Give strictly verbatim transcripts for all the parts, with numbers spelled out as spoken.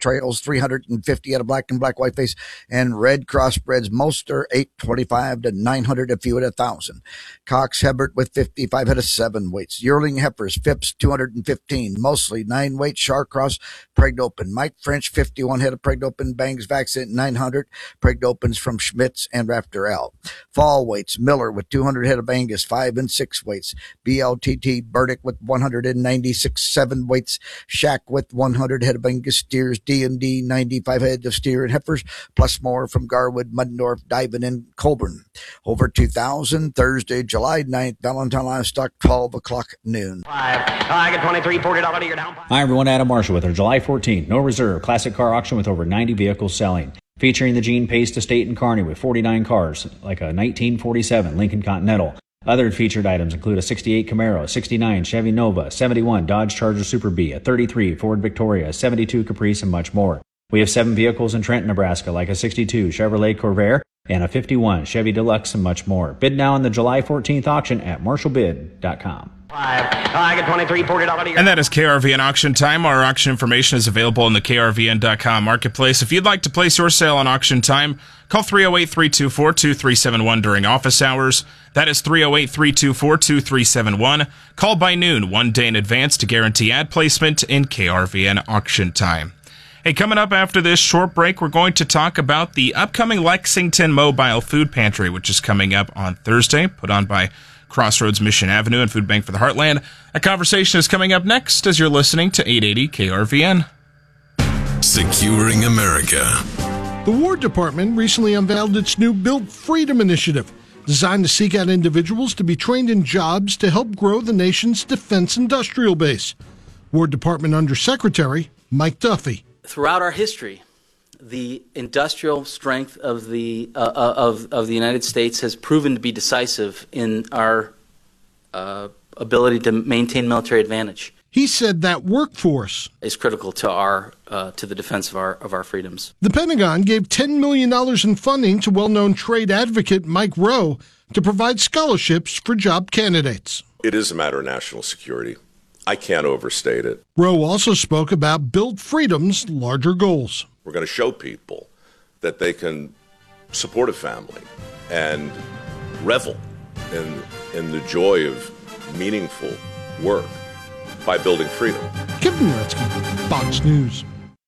Trails, three hundred fifty at a black and black whiteface, and Red Cross Breds Molster, eight twenty-five to nine hundred, a few at a thousand. Cox Hebert with fifty-five head of seven weights. Yearling Heifers, Phipps, two hundred fifteen, mostly nine weight. Charcross, Pregged Open. Mike French, fifty-one head of Pregged Open. Bangs Vaccine, nine hundred. Pregged Opens from Schmitz and Raptor L. Fall weights, Miller with two hundred head of Angus, five and six weights. B L T T Burdick with one hundred ninety-six, seven weights. Shack with one hundred head of Angus steers. D and D, ninety-five head of steer and heifers, plus more from Garwood, Muddendorf, Diven, and Colburn. Over two thousand, Thursday, July ninth, Valentine Livestock, twelve o'clock noon. Five. I get twenty-three, forty dollars, you're down. Hi, everyone. Adam Marshall with our July fourteenth No Reserve Classic Car Auction with over ninety vehicles selling. Featuring the Gene Pace Estate in Kearney with forty-nine cars, like a nineteen forty-seven Lincoln Continental. Other featured items include a sixty-eight Camaro, a sixty-nine Chevy Nova, seventy-one Dodge Charger Super B, a thirty-three Ford Victoria, a seventy-two Caprice, and much more. We have seven vehicles in Trenton, Nebraska, like a sixty-two Chevrolet Corvair and a fifty-one Chevy Deluxe and much more. Bid now in the July fourteenth auction at marshall bid dot com. Five. I get twenty-three, forty dollars. And that is K R V N Auction Time. Our auction information is available in the K R V N dot com marketplace. If you'd like to place your sale on Auction Time, call three oh eight, three two four, two three seven one during office hours. That is three oh eight, three two four, two three seven one. Call by noon, one day in advance to guarantee ad placement in K R V N Auction Time. Hey, coming up after this short break, we're going to talk about the upcoming Lexington Mobile Food Pantry, which is coming up on Thursday, put on by Crossroads Mission Avenue and Food Bank for the Heartland. A conversation is coming up next as you're listening to eight eighty K R V N. Securing America. The War Department recently unveiled its new Built Freedom Initiative, designed to seek out individuals to be trained in jobs to help grow the nation's defense industrial base. War Department Undersecretary Mike Duffy. Throughout our history, the industrial strength of the uh, of of the United States has proven to be decisive in our uh, ability to maintain military advantage. He said that workforce is critical to our uh, to the defense of our of our freedoms. The Pentagon gave ten million dollars in funding to well-known trade advocate Mike Rowe to provide scholarships for job candidates. It is a matter of national security. I can't overstate it. Rowe also spoke about Built Freedom's larger goals. We're going to show people that they can support a family and revel in, in the joy of meaningful work by building freedom. Kevin Uretsky, Fox News.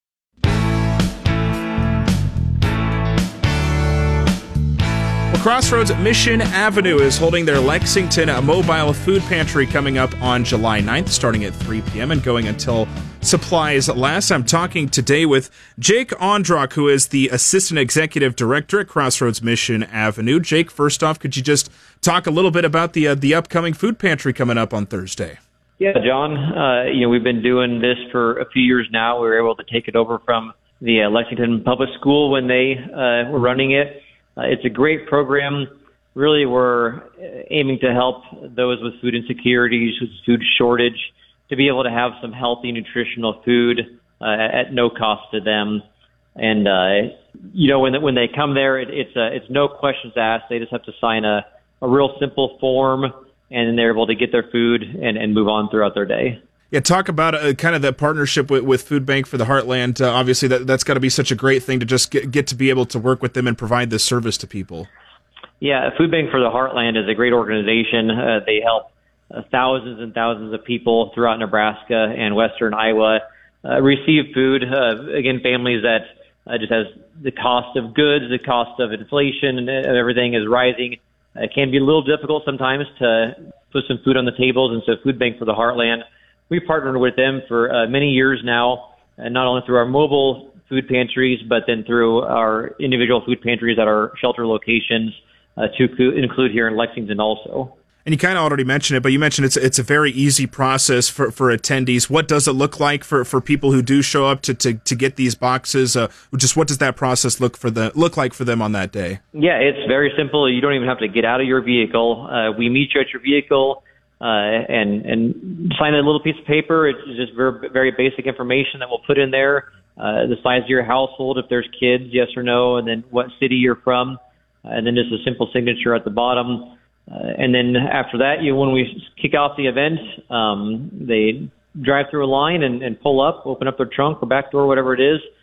Crossroads Mission Avenue is holding their Lexington Mobile Food Pantry coming up on July ninth, starting at three p.m. and going until supplies last. I'm talking today with Jake Ondrock, who is the Assistant Executive Director at Crossroads Mission Avenue. Jake, first off, could you just talk a little bit about the uh, the upcoming food pantry coming up on Thursday? Yeah, John, uh, you know, we've been doing this for a few years now. We were able to take it over from the uh, Lexington Public School when they uh, were running it. Uh, it's a great program. Really, we're aiming to help those with food insecurities, with food shortage, to be able to have some healthy, nutritional food uh, at no cost to them. And, uh, you know, when when they come there, it, it's uh, it's no questions asked. They just have to sign a, a real simple form, and then they're able to get their food and, and move on throughout their day. Yeah, talk about uh, kind of the partnership with, with Food Bank for the Heartland. Uh, obviously, that, that's got to be such a great thing to just get, get to be able to work with them and provide this service to people. Yeah, Food Bank for the Heartland is a great organization. Uh, they help uh, thousands and thousands of people throughout Nebraska and western Iowa uh, receive food. Uh, again, families that uh, just has the cost of goods, the cost of inflation, and everything is rising. It can be a little difficult sometimes to put some food on the tables, and so Food Bank for the Heartland, we've partnered with them for uh, many years now, and not only through our mobile food pantries, but then through our individual food pantries at our shelter locations, uh, to co- include here in Lexington also. And you kind of already mentioned it, but you mentioned it's it's a very easy process for, for attendees. What does it look like for, for people who do show up to, to, to get these boxes? Uh, just what does that process look for the look like for them on that day? Yeah, it's very simple. You don't even have to get out of your vehicle. Uh, we meet you at your vehicle. Uh, and, and sign a little piece of paper. It's just very, very basic information that we'll put in there. Uh, the size of your household, if there's kids, yes or no, and then what city you're from, uh, and then just a simple signature at the bottom. Uh, and then after that, you when we kick off the event, um, they drive through a line and, and pull up, open up their trunk or back door, whatever it is,